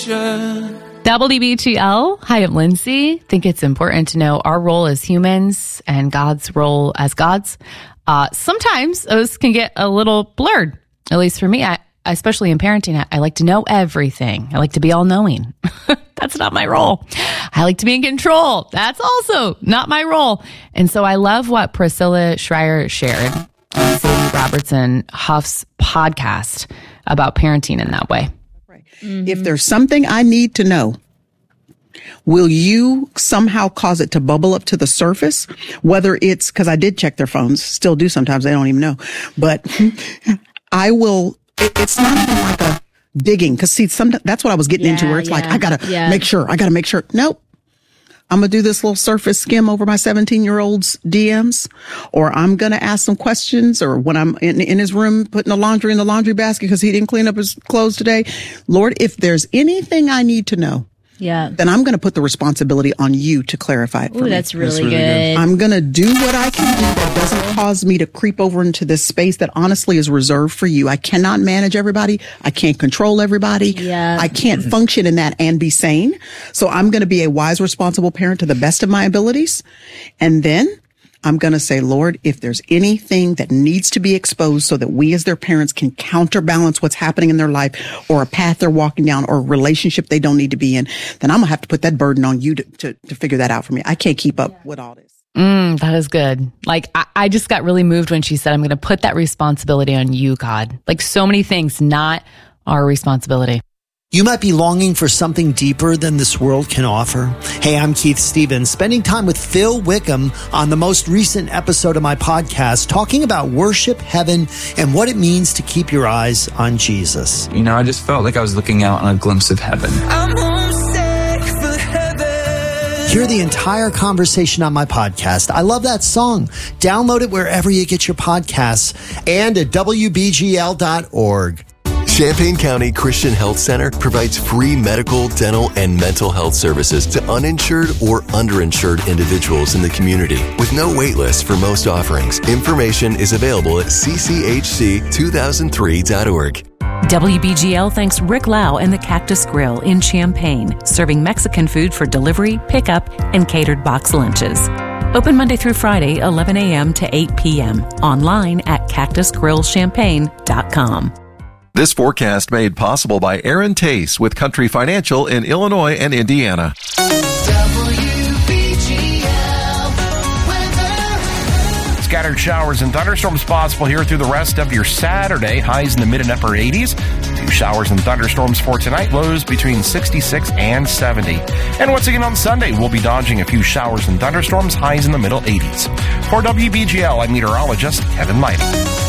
WBGL. Hi, I'm Lindsay. I think it's important to know our role as humans and God's role as gods. Sometimes those can get a little blurred, at least for me. Especially in parenting, I like to know everything. I like to be all-knowing. That's not my role. I like to be in control. That's also not my role. And so I love what Priscilla Schreier shared on Sadie Robertson Huff's podcast about parenting in that way. Mm-hmm. If there's something I need to know, will you somehow cause it to bubble up to the surface? Whether it's, because I did check their phones, still do sometimes, they don't even know. But I will... It's not even like a digging, because see, that's what I was getting into, where it's like, I gotta make sure. Nope. I'm gonna do this little surface skim over my 17-year-old's DMs, or I'm gonna ask some questions, or when I'm in his room putting the laundry in the laundry basket because he didn't clean up his clothes today. Lord, if there's anything I need to know, then I'm going to put the responsibility on you to clarify it for me. That's really good. I'm going to do what I can do that doesn't cause me to creep over into this space that honestly is reserved for you. I cannot manage everybody. I can't control everybody. I can't function in that and be sane. So I'm going to be a wise, responsible parent to the best of my abilities. And then I'm going to say, Lord, if there's anything that needs to be exposed so that we as their parents can counterbalance what's happening in their life, or a path they're walking down, or a relationship they don't need to be in, then I'm going to have to put that burden on you to figure that out for me. I can't keep up with all this. That is good. Like, I just got really moved when she said, I'm going to put that responsibility on you, God. Like, so many things, not our responsibility. You might be longing for something deeper than this world can offer. Hey, I'm Keith Stevens, spending time with Phil Wickham on the most recent episode of my podcast, talking about worship, heaven, and what it means to keep your eyes on Jesus. You know, I just felt like I was looking out on a glimpse of heaven. I'm homesick for heaven. Hear the entire conversation on my podcast. I love that song. Download it wherever you get your podcasts and at WBGL.org. Champaign County Christian Health Center provides free medical, dental, and mental health services to uninsured or underinsured individuals in the community with no wait list for most offerings. Information is available at cchc2003.org. WBGL thanks Rick Lau and the Cactus Grill in Champaign, serving Mexican food for delivery, pickup, and catered box lunches. Open Monday through Friday, 11 a.m. to 8 p.m. Online at cactusgrillchampaign.com. This forecast made possible by Aaron Tace with Country Financial in Illinois and Indiana. Scattered showers and thunderstorms possible here through the rest of your Saturday. Highs in the mid and upper 80s. Few showers and thunderstorms for tonight. Lows between 66 and 70. And once again on Sunday, we'll be dodging a few showers and thunderstorms. Highs in the middle 80s. For WBGL, I'm meteorologist Kevin Lighting.